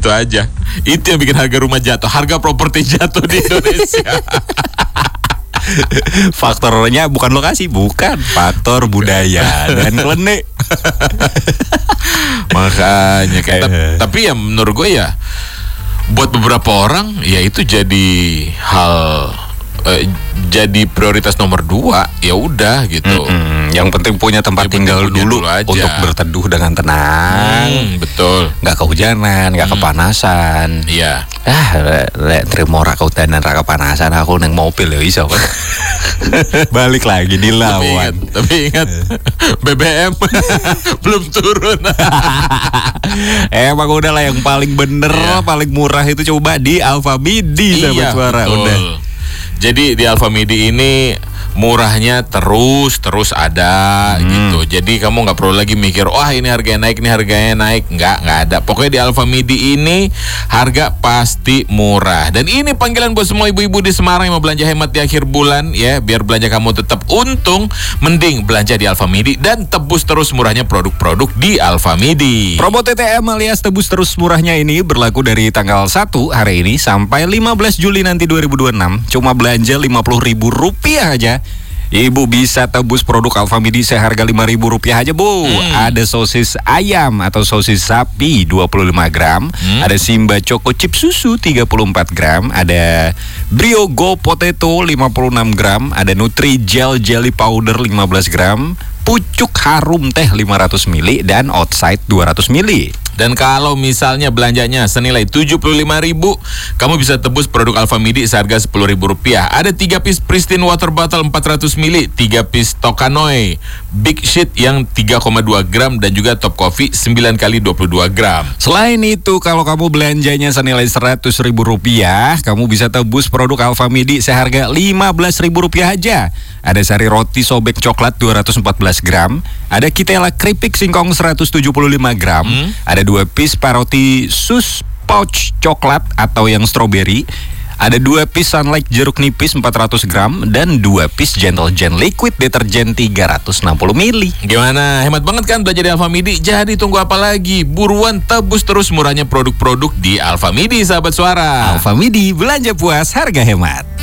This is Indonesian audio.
Itu aja. Itu yang bikin harga rumah jatuh, harga properti jatuh di Indonesia. Faktornya bukan lokasi, bukan, faktor budaya dan klenik. Makanya kayak tapi ya menurut gue ya buat beberapa orang ya itu jadi hal jadi prioritas nomor 2, ya udah gitu. Yang penting punya tempat tinggal dulu aja untuk berteduh dengan tenang. Betul. Nggak kehujanan, nggak kepanasan. Iya. Lek terima ora kehujanan, ora kepanasan, aku neng mobil ya iso. Balik lagi dilawan. Tapi ingat BBM belum turun. Emang udah lah yang paling bener, paling murah itu coba di Alfamidi, sahabat suara. Betul. Udah. Jadi di Alfamidi ini murahnya terus ada gitu. Jadi kamu nggak perlu lagi mikir, wah ini harganya naik, nggak ada. Pokoknya di Alfamidi ini harga pasti murah. Dan ini panggilan buat semua ibu-ibu di Semarang yang mau belanja hemat di akhir bulan ya, biar belanja kamu tetap untung, mending belanja di Alfamidi dan tebus terus murahnya produk-produk di Alfamidi. Promo TTM alias tebus terus murahnya ini berlaku dari tanggal 1 hari ini sampai 15 Juli nanti 2026. Cuma belanja Rp50.000 aja, Ibu bisa tebus produk Alfamidi seharga Rp5.000 aja, Bu. Ada sosis ayam atau sosis sapi 25 gram, ada Simba Choco Chip susu 34 gram, ada Brio Go Potato 56 gram, ada Nutri Gel Jelly Powder 15 gram, Pucuk Harum Teh 500 ml, dan Outside 200 ml. Dan kalau misalnya belanjanya senilai Rp75.000, kamu bisa tebus produk Alfamidi seharga Rp10.000. Ada 3 piece Pristine Water Bottle 400 ml, 3 piece Tokanoe Big Sheet yang 3,2 gram, dan juga Top Coffee 9 kali 22 gram. Selain itu, kalau kamu belanjanya senilai Rp100.000, kamu bisa tebus produk Alfamidi seharga Rp15.000 aja. Ada sari roti sobek coklat 214 gram, ada Kitela keripik singkong 175 gram, ada 2 piece paroti sus pouch coklat atau yang strawberry, ada 2 piece Sunlight jeruk nipis 400 gram, dan 2 piece Gentle Gen liquid deterjen 360 ml. Gimana? Hemat banget kan belanja di Alfamidi? Jadi tunggu apa lagi? Buruan tebus terus murahnya produk-produk di Alfamidi, sahabat suara. Alfamidi, belanja puas, harga hemat.